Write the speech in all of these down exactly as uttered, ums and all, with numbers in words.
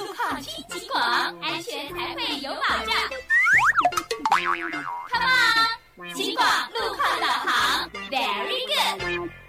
况听警广，安全才会有保障。Come on， 警广路况导航 ，Very good。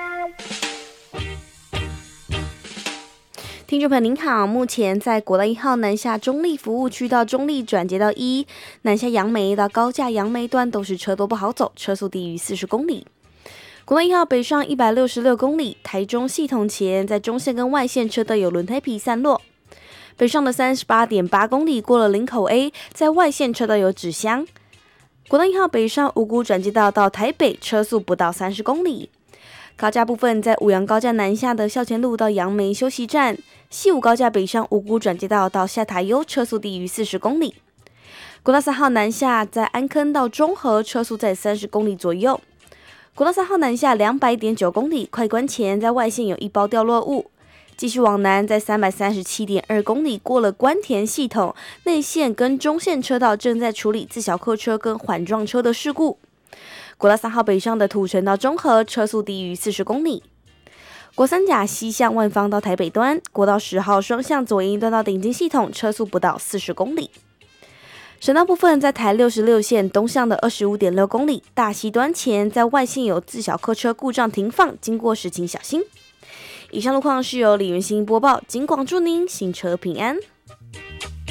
听众朋友您好，目前在国道一号南下中立服务区到中立转接到一，南下杨梅到高架杨梅段都是车多不好走，车速低于四十公里。国道一号北上一百六十六公里，台中系统前在中线跟外线车道有轮胎皮散落。北上的三十八点八公里过了林口 A， 在外线车道有纸箱。国道一号北上五股转接道到台北，车速不到三十公里。高架部分在五杨高架南下的校前路到杨梅休息站，西武高架北上五股转接道到下台优，车速低于四十公里。国道三号南下在安坑到中和，车速在三十公里左右。国道三号南下两百点九公里，快关前在外线有一包掉落物。继续往南，在三百三十七点二公里过了关田系统，内线跟中线车道正在处理自小客车跟缓撞车的事故。国道三号北上的土城到中和，车速低于四十公里。国三甲西向万芳到台北端，国道十号双向左营端到顶金系统，车速不到四十公里。省道部分在台六十六线东向的 二十五点六公里，大溪端前在外线有自小客车故障停放，经过时请小心。以上路况是由李元兴播报，警广祝您行车平安。